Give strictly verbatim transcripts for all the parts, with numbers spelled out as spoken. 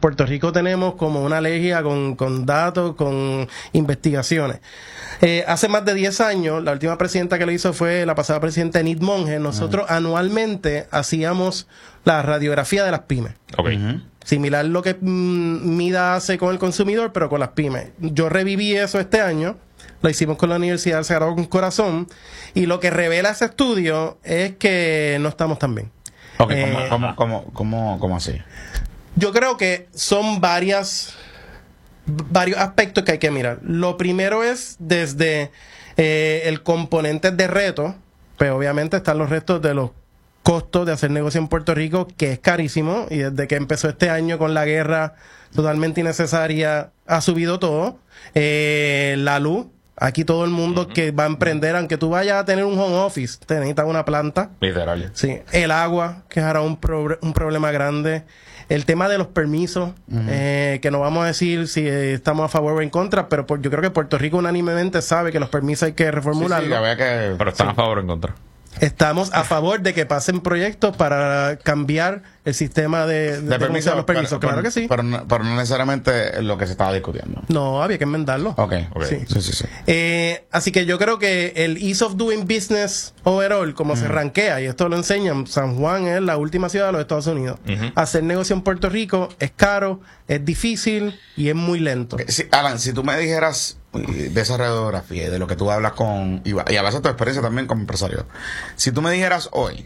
Puerto Rico tenemos como una alergia con, con datos, con investigaciones. Eh, hace más de diez años, la última presidenta que lo hizo fue la pasada presidenta Enid Monge. Nosotros uh-huh. anualmente hacíamos la radiografía de las pymes. Okay. Uh-huh. Similar lo que mm, MIDA hace con el consumidor, pero con las pymes. Yo reviví eso este año, lo hicimos con la Universidad del Sagrado Corazón, y lo que revela ese estudio es que no estamos tan bien. Ok, eh, ¿cómo, cómo, cómo, cómo, cómo así? Yo creo que son varias varios aspectos que hay que mirar. Lo primero es desde eh, el componente de reto, pues obviamente están los restos de los costos de hacer negocio en Puerto Rico, que es carísimo, y desde que empezó este año con la guerra totalmente innecesaria ha subido todo. Eh, la luz, aquí todo el mundo uh-huh. que va a emprender, aunque tú vayas a tener un home office, te necesitas una planta. Literal. Sí. El agua, que es ahora un, pro- un problema grande. El tema de los permisos, uh-huh. eh, que no vamos a decir si eh, estamos a favor o en contra, pero por, yo creo que Puerto Rico unánimemente sabe que los permisos hay que reformularlos. Sí, sí, había que... Pero están sí. a favor o en contra. Estamos a favor de que pasen proyectos para cambiar el sistema de, de, de permiso, de los permisos. Pero, claro pero, que sí. Pero no, pero no necesariamente lo que se estaba discutiendo. No, había que enmendarlo. Ok, okay. Sí. Sí, sí, sí. Eh, así que yo creo que el ease of doing business overall, como uh-huh. se rankea, y esto lo enseñan, San Juan es la última ciudad de los Estados Unidos. Uh-huh. Hacer negocio en Puerto Rico es caro, es difícil y es muy lento. Okay. Sí, Alan, si tú me dijeras de esa radiografía y de lo que tú hablas con, y, y a base de tu experiencia también como empresario, si tú me dijeras hoy,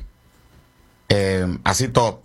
eh, así top,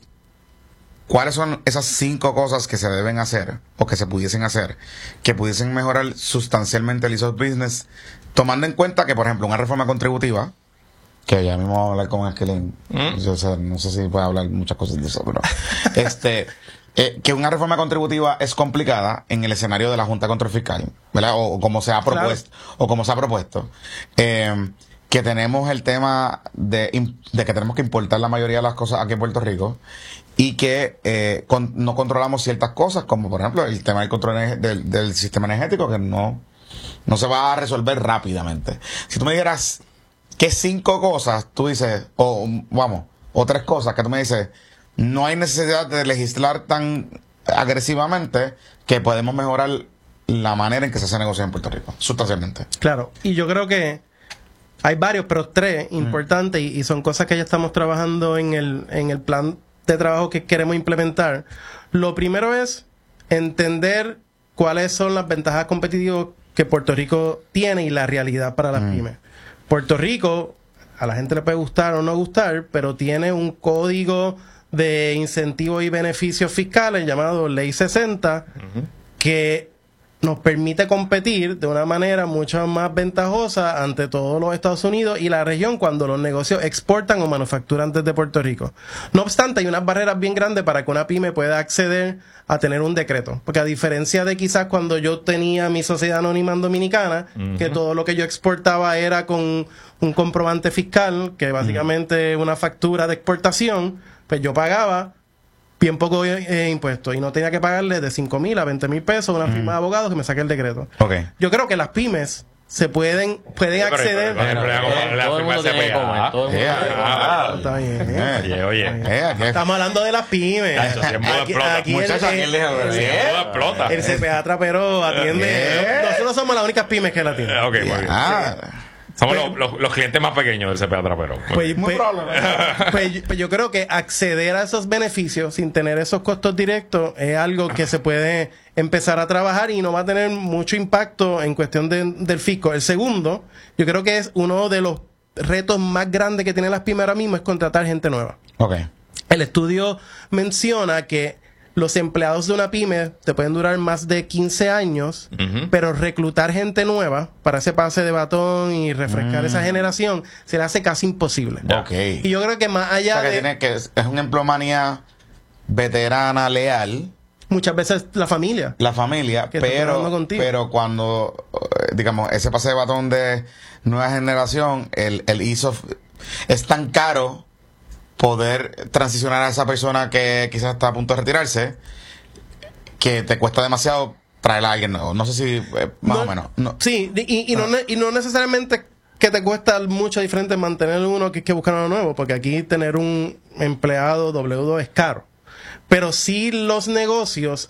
¿cuáles son esas cinco cosas que se deben hacer o que se pudiesen hacer que pudiesen mejorar sustancialmente el ease of business, tomando en cuenta que, por ejemplo, una reforma contributiva, que ya mismo vamos a hablar con Esquilín, ¿Mm? Yo, o sea, no sé si puede hablar muchas cosas de eso, pero este eh, que una reforma contributiva es complicada en el escenario de la Junta de Control Fiscal, ¿verdad? O, o como se ha propuesto, claro. o como se ha propuesto. Eh, que tenemos el tema de, de que tenemos que importar la mayoría de las cosas aquí en Puerto Rico y que eh, con, no controlamos ciertas cosas, como por ejemplo el tema del control del, del sistema energético, que no, no se va a resolver rápidamente. Si tú me dijeras qué cinco cosas tú dices, o vamos, o tres cosas que tú me dices, no hay necesidad de legislar tan agresivamente que podemos mejorar la manera en que se hace negocio en Puerto Rico, sustancialmente. Claro, y yo creo que hay varios, pero tres importantes, mm. y, y son cosas que ya estamos trabajando en el, en el plan de trabajo que queremos implementar. Lo primero es entender cuáles son las ventajas competitivas que Puerto Rico tiene y la realidad para las mm. pymes. Puerto Rico, a la gente le puede gustar o no gustar, pero tiene un código de incentivos y beneficios fiscales llamado Ley sesenta, uh-huh. que nos permite competir de una manera mucho más ventajosa ante todos los Estados Unidos y la región cuando los negocios exportan o manufacturan desde Puerto Rico. No obstante, hay unas barreras bien grandes para que una pyme pueda acceder a tener un decreto. Porque a diferencia de quizás cuando yo tenía mi sociedad anónima en Dominicana, uh-huh. que todo lo que yo exportaba era con un comprobante fiscal, que básicamente uh-huh. una factura de exportación, pues yo pagaba bien poco eh, impuestos y no tenía que pagarle de cinco mil a veinte mil pesos a una firma mm. de abogados que me saque el decreto. Okay. Yo creo que las pymes se pueden pueden pero, acceder. Pero, pero, pero, pero, pero, todo el mundo tiene que comer. Todo el mundo tiene que comer. Está bien. Eh, oye, oye. Eh, Estamos hablando de las pymes. Eso siempre aquí, explota. aquí Muchachos, aquí el, el, el, el, explota. el C P A trapero atiende. Eh. Nosotros somos las únicas pymes que la tienen. Ok, bueno. Ah. Somos pues, los, los, los clientes más pequeños del C P A trapero. Pues, Muy pues, pues, pues yo creo que acceder a esos beneficios sin tener esos costos directos es algo que se puede empezar a trabajar y no va a tener mucho impacto en cuestión de, del fisco. El segundo, yo creo que es uno de los retos más grandes que tienen las pymes ahora mismo, es contratar gente nueva. Okay. El estudio menciona que los empleados de una pyme te pueden durar más de quince años, uh-huh. pero reclutar gente nueva para ese pase de batón y refrescar mm. esa generación se le hace casi imposible. Okay. Y yo creo que más allá o sea, que de... tiene que es, es una empleomanía veterana, leal. Muchas veces la familia. La familia, pero, pero cuando, digamos, ese pase de batón de nueva generación, el, el ease of... es tan caro poder transicionar a esa persona que quizás está a punto de retirarse, que te cuesta demasiado traer a alguien nuevo. No sé si eh, más no, o menos. No. Sí, y, y, no, y no necesariamente que te cuesta mucho diferente mantener uno que, que buscar uno nuevo, porque aquí tener un empleado W dos es caro. Pero sí los negocios